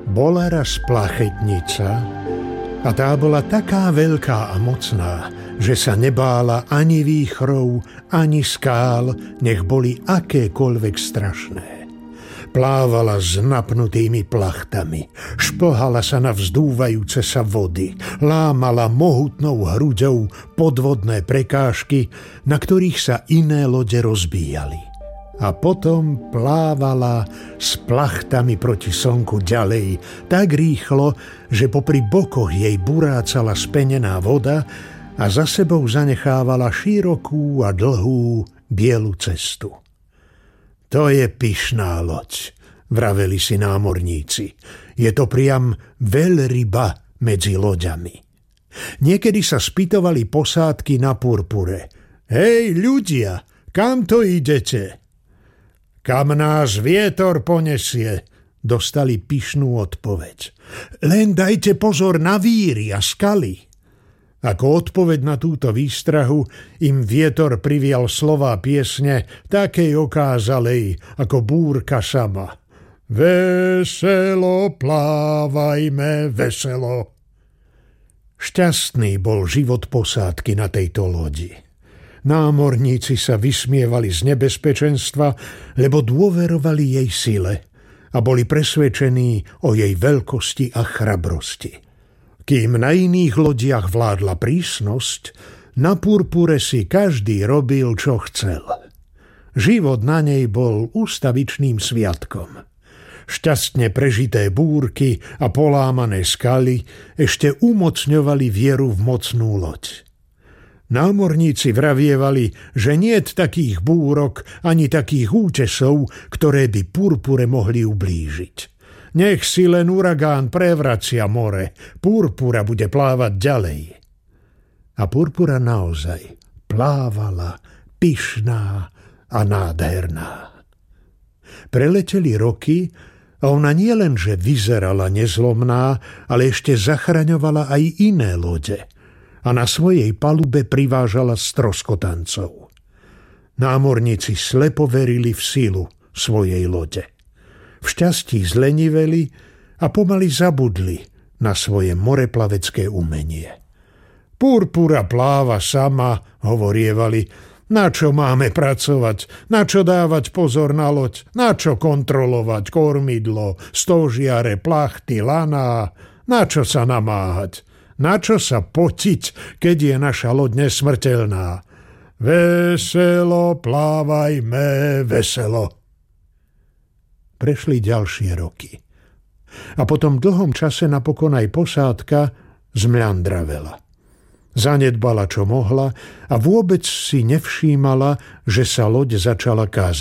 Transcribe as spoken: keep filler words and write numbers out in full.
Bola raz plachetnica a tá bola taká veľká a mocná, že sa nebála ani výchrov, ani skál, nech boli akékoľvek strašné. Plávala s napnutými plachtami, šplhala sa na vzdúvajúce sa vody, lámala mohutnou hruďou podvodné prekážky, na ktorých sa iné lode rozbíjali. A potom plávala s plachtami proti slnku ďalej, tak rýchlo, že popri bokoch jej burácala spenená voda a za sebou zanechávala širokú a dlhú bielu cestu. To je pyšná loď, vraveli si námorníci. Je to priam veľryba medzi loďami. Niekedy sa spýtovali posádky na Purpure. Hej, ľudia, kam to idete? Kam nás vietor ponesie, dostali pyšnú odpoveď. Len dajte pozor na víry a skaly. Ako odpoveď na túto výstrahu im vietor privial slová piesne takej okázalej ako búrka sama. Veselo plávajme, veselo. Šťastný bol život posádky na tejto lodi. Námorníci sa vysmievali z nebezpečenstva, lebo dôverovali jej sile a boli presvedčení o jej veľkosti a chrabrosti. Kým na iných lodiach vládla prísnosť, na Purpure si každý robil, čo chcel. Život na nej bol ústavičným sviatkom. Šťastne prežité búrky a polámané skaly ešte umocňovali vieru v mocnú loď. Námorníci vravievali, že niet takých búrok ani takých útesov, ktoré by Purpure mohli ublížiť. Nech si len uragán prevracia more, Purpura bude plávať ďalej. A Purpura naozaj plávala, pyšná a nádherná. Preleteli roky a ona nielenže vyzerala nezlomná, ale ešte zachraňovala aj iné lode a na svojej palube privážala stroskotancov. Námorníci slepo verili v silu svojej lode. V šťastí zleniveli a pomaly zabudli na svoje moreplavecké umenie. Purpura pláva sama, hovorievali, na čo máme pracovať, na čo dávať pozor na loď, na čo kontrolovať kormidlo, stožiare, plachty, laná, na čo sa namáhať. Na čo sa potiť, keď je naša loď nesmrteľná? Veselo plávajme, veselo. Prešli ďalšie roky. A po tom dlhom čase napokon aj posádka zmľandravela. Zanedbala, čo mohla a vôbec si nevšímala, že sa loď začala káziť.